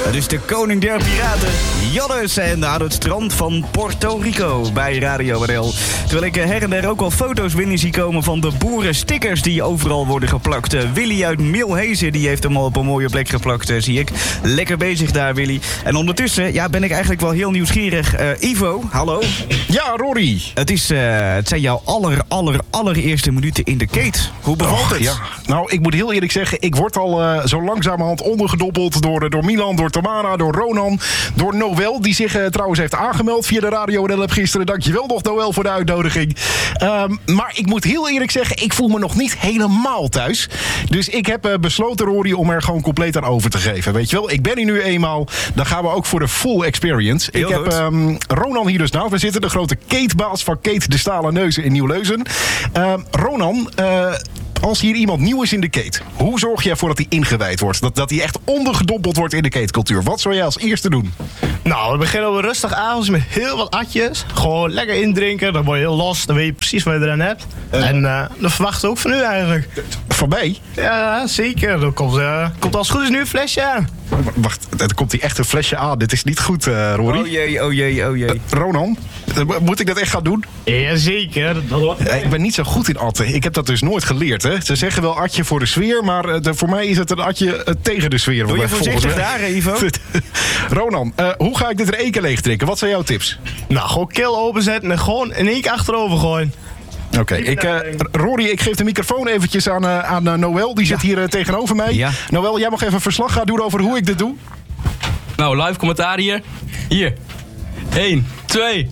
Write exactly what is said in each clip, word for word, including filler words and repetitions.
Het is de koning der piraten, Jannes, en aan het strand van Puerto Rico bij Radio N L. Terwijl ik her en der ook al foto's binnen zie komen van de boerenstickers die overal worden geplakt. Uh, Willy uit Milhezen, die heeft hem al op een mooie plek geplakt, uh, zie ik. Lekker bezig daar, Willy. En ondertussen ja, ben ik eigenlijk wel heel nieuwsgierig. Uh, Ivo, hallo. Ja, Rory. Het, is, uh, het zijn jouw aller, aller, allereerste minuten in de Kate. Hoe bevalt Och, het? Ja. Nou, ik moet heel eerlijk zeggen, ik word al uh, zo langzamerhand ondergedompeld door, uh, door Milan, door Tamara, door Ronan, door Noël, die zich uh, trouwens heeft aangemeld via de Radio N L gisteren. Dankjewel nog, Noël, voor de uitnodiging. Um, maar ik moet heel eerlijk zeggen, ik voel me nog niet helemaal thuis. Dus ik heb uh, besloten, Rory, om er gewoon compleet aan over te geven. Weet je wel, ik ben hier nu eenmaal, dan gaan we ook voor de full experience. Heel ik goed. heb um, Ronan hier dus naast me zitten, de grote Kate-baas van Kate de Stalen Neuzen in Nieuw-Leuzen. Uh, Ronan, uh, als hier iemand nieuw is in de Kate, hoe zorg je ervoor dat hij ingewijd wordt? Dat, dat hij echt ondergedompeld wordt in de Kate-cultuur? Wat zou jij als eerste doen? Nou, we beginnen op een rustig avond met heel wat atjes. Gewoon lekker indrinken, dan word je heel los, dan weet je precies wat je erin hebt. Uh, en uh, dat verwachten we ook van u eigenlijk. Van mij? Ja, zeker. Er komt, uh, komt als het goed is nu een flesje aan. Wacht, er komt hier echt een flesje aan. Dit is niet goed, uh, Rory. Oh jee, oh jee, oh jee. Uh, Ronan, uh, moet ik dat echt gaan doen? Jazeker. Dat hoort. Uh, ik ben niet zo goed in atten. Ik heb dat dus nooit geleerd. Hè? Ze zeggen wel atje voor de sfeer, maar uh, de, voor mij is het een atje uh, tegen de sfeer. Doe je voorzichtig daar, Ivo? Ronan, uh, hoe ga ik dit er één keer leeg drinken? Wat zijn jouw tips? Nou, gewoon keel openzetten en gewoon in één keer achterover gooien. Oké, okay, ik, uh, Rory, ik geef de microfoon eventjes aan, uh, aan uh, Noël. Die zit ja. hier uh, tegenover mij. Ja. Noël, jij mag even een verslag gaan doen over hoe ik dit doe. Nou, live commentaar hier. Hier. Eén, twee.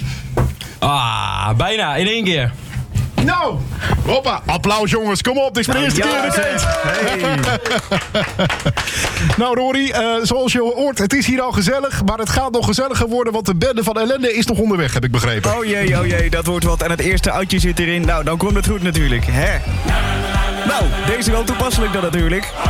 Ah, bijna in één keer. Nou, hoppa, applaus jongens, kom op, dit is mijn eerste ja, keer in de Kate. Hey. Nou Rory, uh, zoals je hoort, het is hier al gezellig, maar het gaat nog gezelliger worden, want de bende van ellende is nog onderweg, heb ik begrepen. Oh jee, oh jee, dat wordt wat. En het eerste uitje zit erin. Nou, dan komt het goed natuurlijk, hè? Nou, deze wel toepasselijk dan natuurlijk.